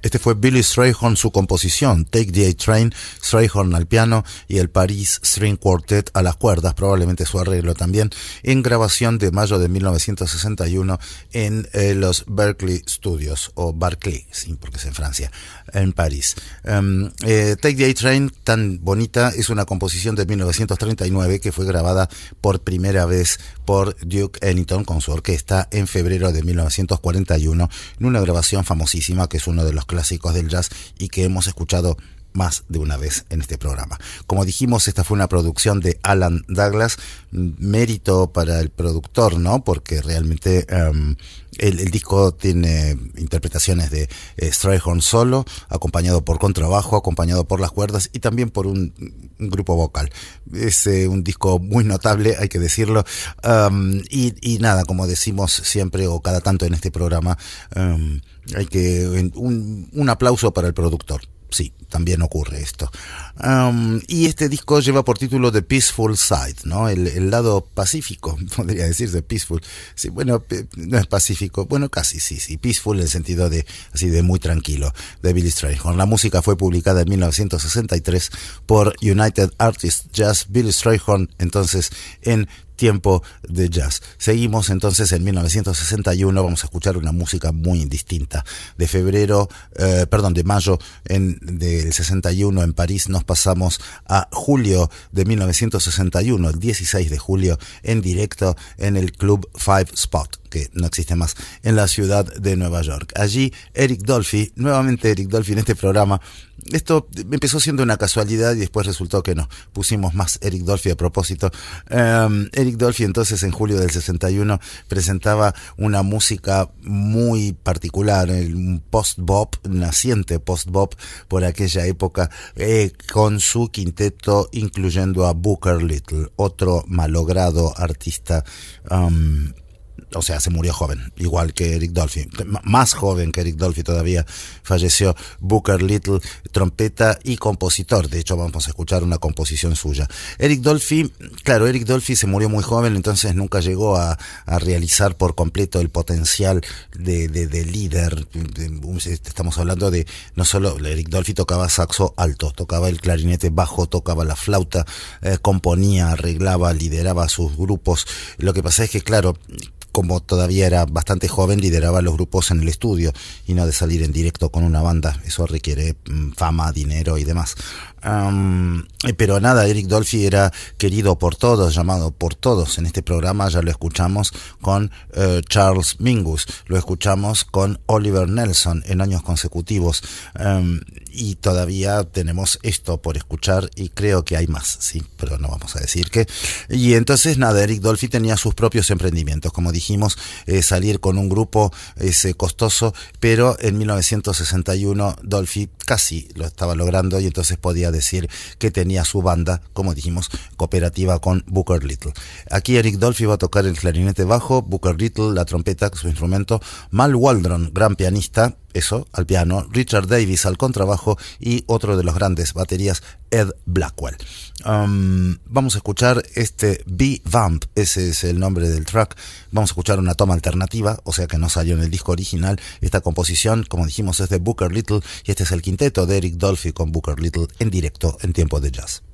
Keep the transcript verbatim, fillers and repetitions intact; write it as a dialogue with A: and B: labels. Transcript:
A: Este fue Billy Strayhorn, su composición, Take the A-Train, Strayhorn al piano y el Paris String Quartet a las cuerdas, probablemente su arreglo también, en grabación de mayo de mil novecientos sesenta y uno en eh, los Berkeley Studios, o Berkeley, sí, porque es en Francia, en París. Um, eh, Take the A-Train, tan bonita, es una composición de mil novecientos treinta y nueve que fue grabada por primera vez por Duke Ellington con su orquesta en febrero de mil novecientos cuarenta y uno, en una grabación famosísima que es uno de los clásicos del jazz y que hemos escuchado más de una vez en este programa. Como dijimos, esta fue una producción de Alan Douglas, mérito para el productor, ¿no? Porque realmente um, el, el disco tiene interpretaciones de eh, Strayhorn solo, acompañado por contrabajo, acompañado por las cuerdas y también por un, un grupo vocal. Es eh, un disco muy notable, hay que decirlo. Um, y, y nada, como decimos siempre o cada tanto en este programa, um, hay que un, un aplauso para el productor. Sí, también ocurre esto. Um, y este disco lleva por título The Peaceful Side, ¿no? El, el lado pacífico, podría decirse, peaceful. Sí, bueno, no es pacífico, bueno, casi sí, sí. Peaceful en el sentido de, así, de muy tranquilo, de Billy Strayhorn. La música fue publicada en mil novecientos sesenta y tres por United Artists Jazz, Billy Strayhorn, entonces en tiempo de jazz. Seguimos entonces en mil novecientos sesenta y uno, vamos a escuchar una música muy distinta. De febrero, eh, perdón, de mayo en, del sesenta y uno en París nos pasamos a julio de mil novecientos sesenta y uno, el dieciséis de julio, en directo en el Club Five Spot, que no existe más, en la ciudad de Nueva York. Allí Eric Dolphy, nuevamente Eric Dolphy en este programa. Esto empezó siendo una casualidad y después resultó que no, pusimos más Eric Dolphy a propósito. Um, Eric Dolphy entonces en julio del sesenta y uno presentaba una música muy particular, un post-bop, naciente post-bop por aquella época, eh, con su quinteto incluyendo a Booker Little, otro malogrado artista. Um, O sea, se murió joven, igual que Eric Dolphy, M- más joven que Eric Dolphy todavía, falleció Booker Little, trompeta y compositor. De hecho, vamos a escuchar una composición suya. Eric Dolphy, claro, Eric Dolphy se murió muy joven, entonces nunca llegó a, a realizar por completo el potencial de, de, de líder. Estamos hablando de, no solo, Eric Dolphy tocaba saxo alto, tocaba el clarinete bajo, tocaba la flauta, eh, componía, arreglaba, lideraba sus grupos. Lo que pasa es que, claro, como todavía era bastante joven, lideraba los grupos en el estudio y no de salir en directo con una banda. Eso requiere mm, fama, dinero y demás. Um, pero nada, Eric Dolphy era querido por todos, llamado por todos. En este programa ya lo escuchamos con uh, Charles Mingus, lo escuchamos con Oliver Nelson en años consecutivos. Um, y todavía tenemos esto por escuchar y creo que hay más, sí, pero no vamos a decir qué. Y entonces nada, Eric Dolphy tenía sus propios emprendimientos, como dijimos, eh, salir con un grupo es eh, costoso, pero en mil novecientos sesenta y uno Dolphy casi lo estaba logrando y entonces podía decir que tenía su banda, como dijimos, cooperativa con Booker Little. Aquí Eric Dolphy va a tocar el clarinete bajo, Booker Little la trompeta, su instrumento, Mal Waldron, gran pianista, eso, al piano, Richard Davis al contrabajo y otro de los grandes baterías, Ed Blackwell. Um, vamos a escuchar este B-Vamp, ese es el nombre del track. Vamos a escuchar una toma alternativa, o sea que no salió en el disco original. Esta composición, como dijimos, es de Booker Little y este es el quinteto de Eric Dolphy con Booker Little en directo en tiempo de jazz.